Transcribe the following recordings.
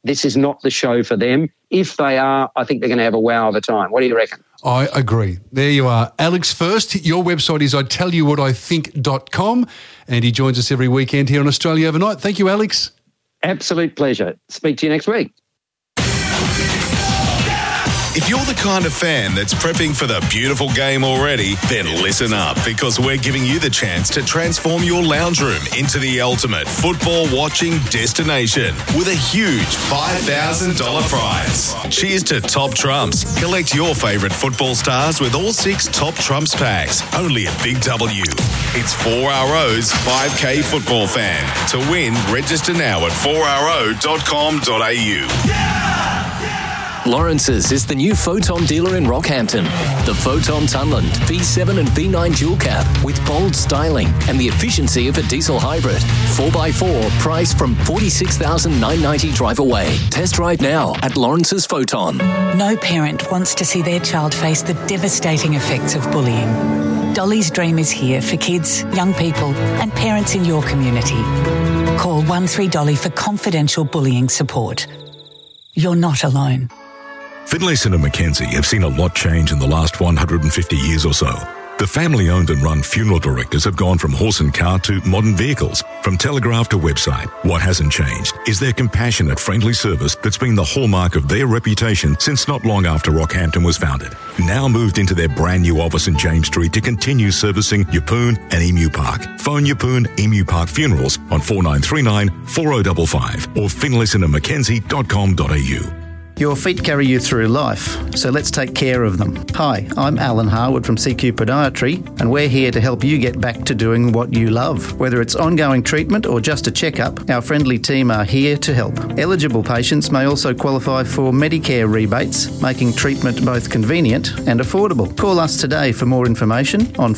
this is not the show for them. If they are, I think they're going to have a wow of a time. What do you reckon? I agree. There you are. Alex First, your website is itellyouwhatithink.com, and he joins us every weekend here on Australia Overnight. Thank you, Alex. Absolute pleasure. Speak to you next week. If you're the kind of fan that's prepping for the beautiful game already, then listen up, because we're giving you the chance to transform your lounge room into the ultimate football watching destination with a huge $5,000 prize. Cheers to Top Trumps. Collect your favourite football stars with all 6 Top Trumps packs, only at Big W. It's 4RO's 5K Football Fan. To win, register now at 4ro.com.au. Lawrence's is the new Photon dealer in Rockhampton. The Photon Tunland V7 and V9 dual cab with bold styling and the efficiency of a diesel hybrid. 4x4 priced from $46,990 drive away. Test drive now at Lawrence's Photon. No parent wants to see their child face the devastating effects of bullying. Dolly's Dream is here for kids, young people and parents in your community. Call 13Dolly for confidential bullying support. You're not alone. Finlayson and Mackenzie have seen a lot change in the last 150 years or so. The family-owned and run funeral directors have gone from horse and car to modern vehicles, from telegraph to website. What hasn't changed is their compassionate, friendly service that's been the hallmark of their reputation since not long after Rockhampton was founded. Now moved into their brand new office in James Street to continue servicing Yeppoon and Emu Park. Phone Yeppoon Emu Park Funerals on 4939 4055 or finlaysonandmackenzie.com.au. Your feet carry you through life, so let's take care of them. Hi, I'm Alan Harwood from CQ Podiatry, and we're here to help you get back to doing what you love. Whether it's ongoing treatment or just a checkup, our friendly team are here to help. Eligible patients may also qualify for Medicare rebates, making treatment both convenient and affordable. Call us today for more information on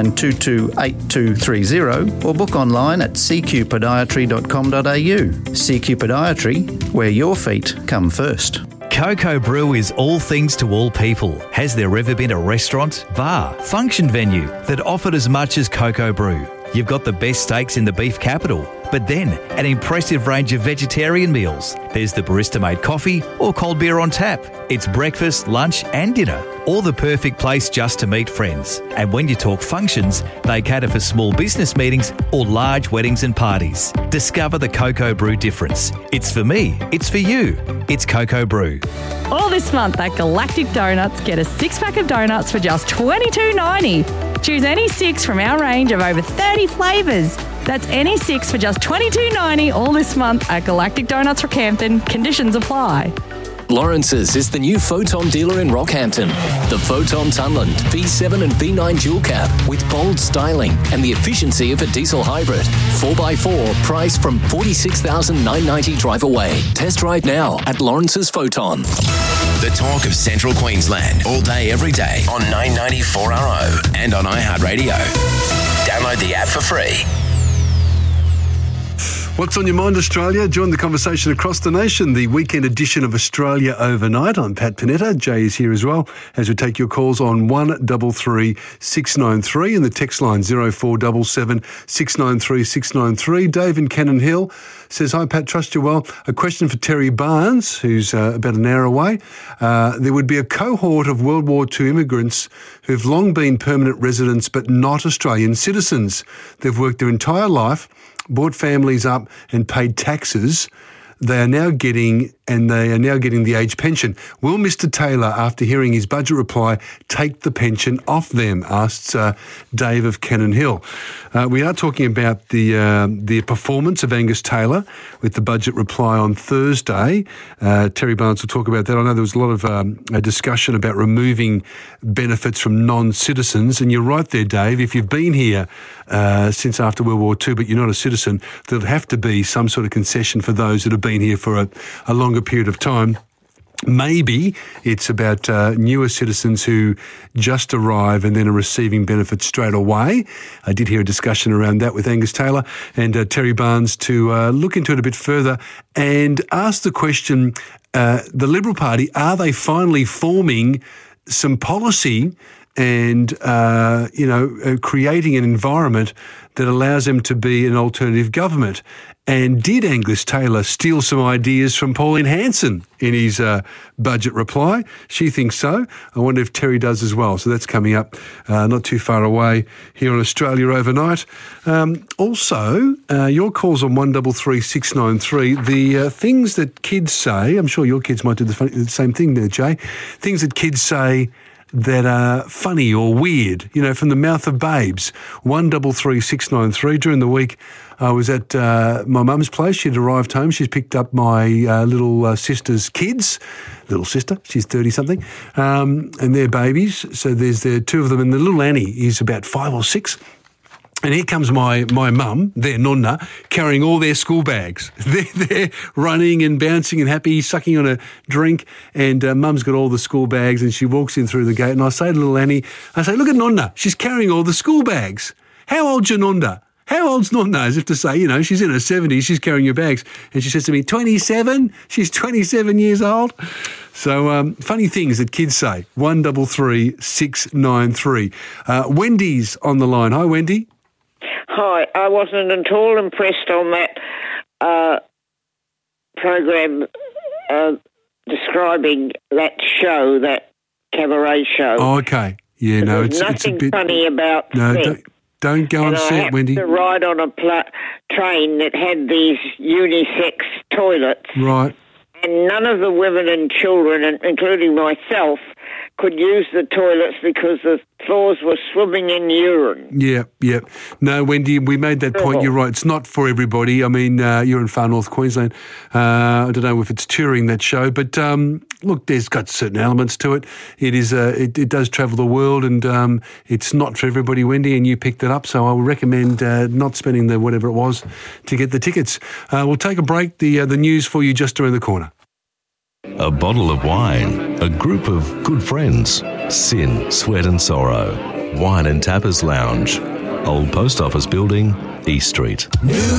49228230 or book online at cqpodiatry.com.au. CQ Podiatry, where your feet come first. Coco Brew is all things to all people. Has there ever been a restaurant, bar, function venue that offered as much as Coco Brew? You've got the best steaks in the beef capital, but then an impressive range of vegetarian meals. There's the barista-made coffee or cold beer on tap. It's breakfast, lunch and dinner, or the perfect place just to meet friends. And when you talk functions, they cater for small business meetings or large weddings and parties. Discover the Coco Brew difference. It's for me, it's for you. It's Coco Brew. All this month at Galactic Donuts, get a 6-pack of donuts for just $22.90. Choose any 6 from our range of over 30 flavours. That's any 6 for just $22.90 all this month at Galactic Donuts Rockhampton. Conditions apply. Lawrence's is the new Photon dealer in Rockhampton. The Photon Tunland V7 and V9 dual cab with bold styling and the efficiency of a diesel hybrid. 4x4 priced from $46,990 drive away. Test drive now at Lawrence's Photon. The talk of Central Queensland, all day, every day on 994RO and on iHeartRadio. Download the app for free. What's on your mind, Australia? Join the conversation across the nation. The weekend edition of Australia Overnight. I'm Pat Panetta. Jay is here as well as we take your calls on 133 693 and the text line 0477 693 693. Dave in Cannon Hill says, hi Pat, trust you well. A question for Terry Barnes, who's about an hour away. There would be a cohort of World War II immigrants who've long been permanent residents but not Australian citizens. They've worked their entire life, brought families up and paid taxes. They are now getting the age pension. Will Mr Taylor, after hearing his budget reply, take the pension off them? Asks Dave of Cannon Hill. We are talking about the performance of Angus Taylor with the budget reply on Thursday. Terry Barnes will talk about that. I know there was a lot of a discussion about removing benefits from non-citizens, and you're right there, Dave. If you've been here since after World War II, but you're not a citizen, there'll have to be some sort of concession for those that have been here for a longer period of time. Maybe it's about newer citizens who just arrive and then are receiving benefits straight away. I did hear a discussion around that with Angus Taylor and Terry Barnes to look into it a bit further and ask the question, the Liberal Party, are they finally forming some policy and, creating an environment that allows them to be an alternative government. And did Angus Taylor steal some ideas from Pauline Hanson in his budget reply? She thinks so. I wonder if Terry does as well. So that's coming up not too far away here on Australia Overnight. Also, your calls on 133693. The things that kids say, I'm sure your kids might do the same thing there, Jay. Things that kids say that are funny or weird, from the mouth of babes. 133693. During the week, I was at my mum's place. She'd arrived home. She's picked up my little sister's kids. Little sister, she's 30-something, and they're babies. So there's two of them, and the little Annie is about 5 or 6. And here comes my mum, their nonna, carrying all their school bags. They're running and bouncing and happy, sucking on a drink, and mum's got all the school bags, and she walks in through the gate, and I say to little Annie, look at nonna, she's carrying all the school bags. How old's your nonna? How old's nonna? As if to say, she's in her 70s, she's carrying your bags. And she says to me, 27? She's 27 years old. So funny things that kids say. 133693. Wendy's on the line. Hi, Wendy. Hi, I wasn't at all impressed on that program describing that show, that cabaret show. Oh, okay. Yeah, no, it's nothing a bit funny about No, don't go on set, Wendy. I happened to ride on a train that had these unisex toilets. Right. And none of the women and children, including myself, could use the toilets because the floors were swimming in urine. Yeah. No, Wendy, we made that point. You're right. It's not for everybody. I mean, you're in far north Queensland. I don't know if it's touring, that show, but look, there's got certain elements to it. It is. It does travel the world, and it's not for everybody, Wendy, and you picked it up. So I would recommend not spending the whatever it was to get the tickets. We'll take a break. The news for you just around the corner. A bottle of wine, a group of good friends, sin, sweat and sorrow, wine and tappers lounge, Old Post Office Building, East Street.